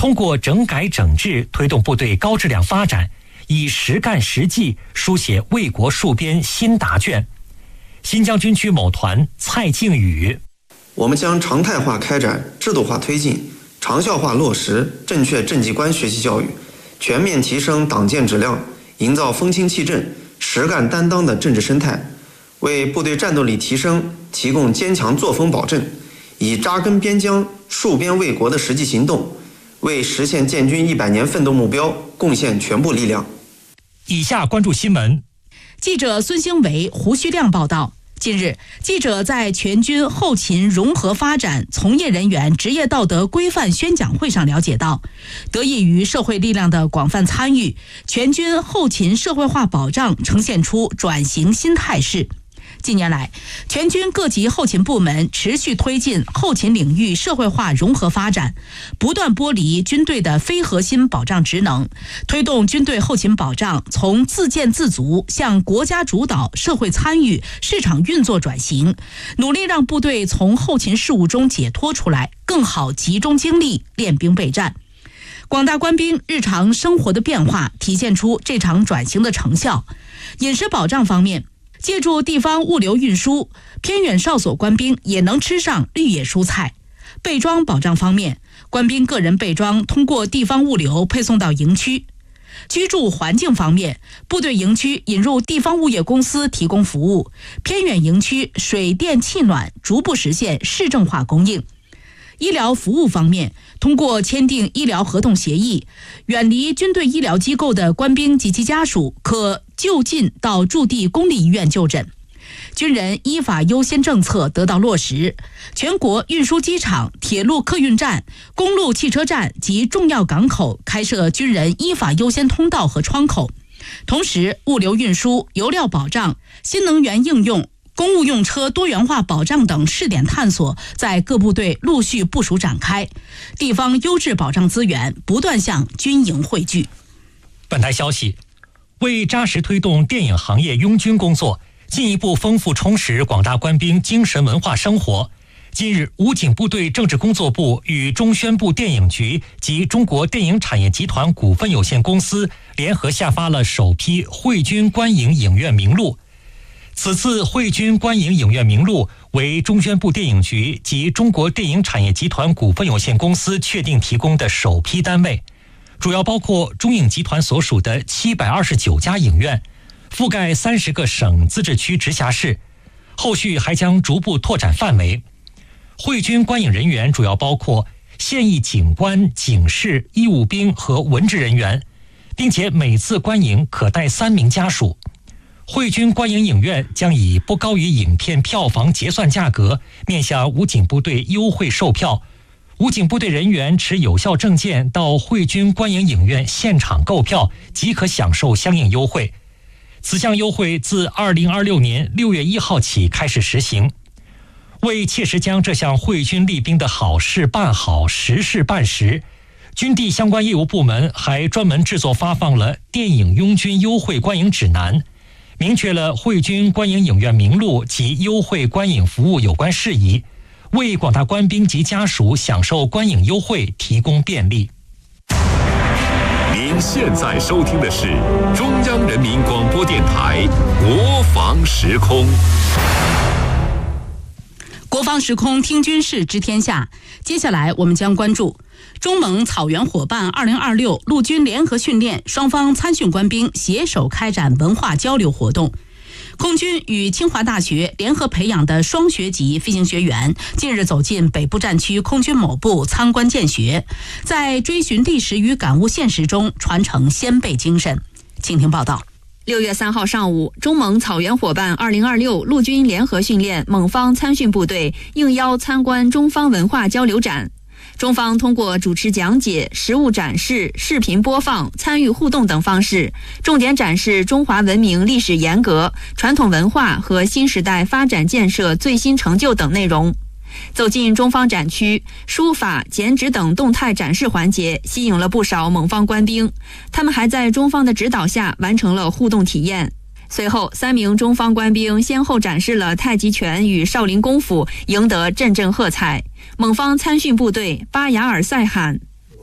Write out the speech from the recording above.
通过整改整治推动部队高质量发展，以实干实绩书写为国戍边新答卷。新疆军区某团蔡靖宇： 我们将常态化开展制度化推进，长效化落实正确政绩观学习教育，全面提升党建质量，营造风清气正、实干担当的政治生态，为部队战斗力提升提供坚强作风保证，以扎根边疆、戍边卫国的实际行动，为实现建军100年奋斗目标贡献全部力量。 以下关注新闻。 记者孙兴维、胡旭亮报道。近日，记者在全军后勤融合发展从业人员职业道德规范宣讲会上了解到，得益于社会力量的广泛参与，全军后勤社会化保障呈现出转型新态势。近年来，全军各级后勤部门持续推进后勤领域社会化融合发展，不断剥离军队的非核心保障职能，推动军队后勤保障从自建自足向国家主导、社会参与、市场运作转型，努力让部队从后勤事务中解脱出来，更好集中精力练兵备战。广大官兵日常生活的变化体现出这场转型的成效。饮食保障方面，借助地方物流运输，偏远哨所官兵也能吃上绿叶蔬菜。备装保障方面，官兵个人备装通过地方物流配送到营区。居住环境方面，部队营区引入地方物业公司提供服务，偏远营区水电气暖逐步实现市政化供应。医疗服务方面，通过签订医疗合同协议，远离军队医疗机构的官兵及其家属可就近到驻地公立医院就诊。军人依法优先政策得到落实，全国运输机场、铁路客运站、公路汽车站及重要港口开设军人依法优先通道和窗口。同时，物流运输、油料保障、新能源应用、公务用车多元化保障等试点探索在各部队陆续部署展开，地方优质保障资源不断向军营汇聚。 本台消息，为扎实推动电影行业拥军工作，进一步丰富充实广大官兵精神文化生活，近日，武警部队政治工作部与中宣部电影局及中国电影产业集团股份有限公司联合下发了首批汇军观影影院名录。此次汇军观影影院名录为中宣部电影局及中国电影产业集团股份有限公司确定提供的首批单位，主要包括中影集团所属的729家影院，覆盖30个省自治区直辖市，后续还将逐步拓展范围。汇军观影人员主要包括现役警官、警士、义务兵和文职人员，并且每次观影可带3名家属。汇军观影影院将以不高于影片票房结算价格面向武警部队优惠售票，武警部队人员持有效证件到汇军观影影院现场购票即可享受相应优惠。此项优惠自2026年6月1号起开始实行。为切实将这项汇军励兵的好事办好、实事办实，军地相关业务部门还专门制作发放了电影拥军优惠观影指南，明确了汇军观影影院名录及优惠观影服务有关事宜，为广大官兵及家属享受观影优惠提供便利。 您现在收听的是中央人民广播电台国防时空。 国防时空听军事知天下，接下来我们将关注中蒙草原伙伴2026陆军联合训练，双方参训官兵携手开展文化交流活动。空军与清华大学联合培养的双学级飞行学员近日走进北部战区空军某部参观见学，在追寻历史与感悟现实中传承先辈精神。请听报道。 6月3号上午，中蒙草原伙伴2026陆军联合训练蒙方参训部队应邀参观中方文化交流展。中方通过主持讲解、实物展示、视频播放、参与互动等方式，重点展示中华文明历史沿革、传统文化和新时代发展建设最新成就等内容。走进中方展区，书法、剪纸等动态展示环节吸引了不少蒙方官兵，他们还在中方的指导下完成了互动体验。随后，3名中方官兵先后展示了太极拳与少林功夫，赢得阵阵喝彩。蒙方参训部队巴雅尔赛喊：